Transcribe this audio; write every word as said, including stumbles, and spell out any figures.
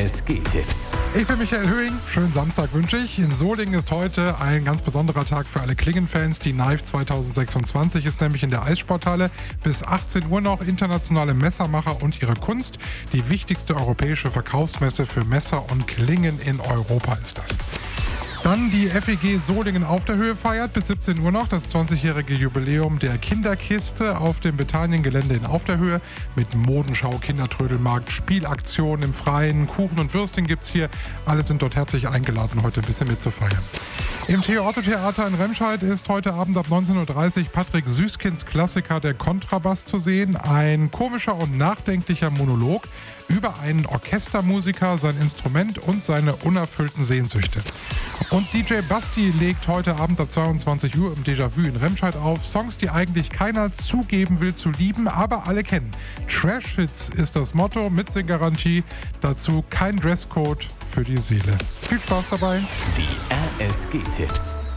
S G-Tipps. Ich bin Michael Höhing, schönen Samstag wünsche ich. In Solingen ist heute ein ganz besonderer Tag für alle Klingen-Fans. Die Knife zwanzig sechsundzwanzig ist nämlich in der Eissporthalle. Bis achtzehn Uhr noch internationale Messermacher und ihre Kunst. Die wichtigste europäische Verkaufsmesse für Messer und Klingen in Europa ist das. Dann die F E G Solingen auf der Höhe feiert bis siebzehn Uhr noch das zwanzigjährige Jubiläum der Kinderkiste auf dem Bethanien-Gelände in Auf der Höhe mit Modenschau, Kindertrödelmarkt, Spielaktionen im Freien, Kuchen und Würstchen gibt's hier. Alle sind dort herzlich eingeladen, heute ein bisschen mitzufeiern. Im Theo-Otto-Theater in Remscheid ist heute Abend ab neunzehn Uhr dreißig Patrick Süßkinds Klassiker Der Kontrabass zu sehen. Ein komischer und nachdenklicher Monolog über einen Orchestermusiker, sein Instrument und seine unerfüllten Sehnsüchte. Und D J Basti legt heute Abend ab zweiundzwanzig Uhr im Déjà-vu in Remscheid auf. Songs, die eigentlich keiner zugeben will zu lieben, aber alle kennen. Trash-Hits ist das Motto, Mitsinggarantie. Dazu kein Dresscode für die Seele. Viel Spaß dabei. Die R S G-Tipps.